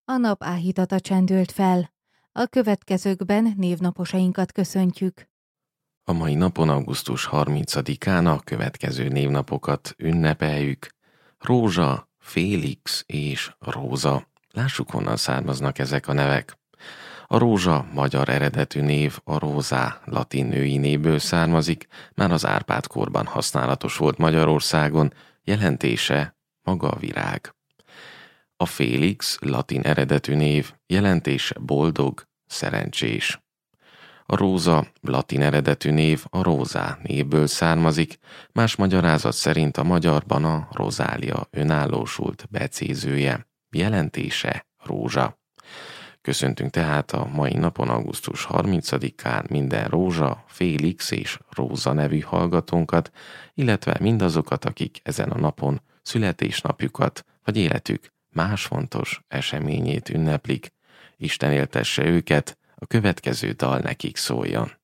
A nap áhítata csendült fel. A következőkben névnaposainkat köszöntjük. A mai napon, augusztus 30-án a következő névnapokat ünnepeljük. Rózsa, Félix és Róza. Lássuk, honnan származnak ezek a nevek. A rózsa magyar eredetű név a rózá latin női névből származik, már az Árpád-korban használatos volt Magyarországon, jelentése maga a virág. A Félix latin eredetű név, jelentése boldog, szerencsés. A róza latin eredetű név a rózá névből származik, más magyarázat szerint a magyarban a rozália önállósult becézője, jelentése rózsa. Köszöntünk tehát a mai napon, augusztus 30-án minden Rózsa, Félix és Róza nevű hallgatónkat, illetve mindazokat, akik ezen a napon születésnapjukat vagy életük más fontos eseményét ünneplik. Isten éltesse őket, a következő dal nekik szóljon.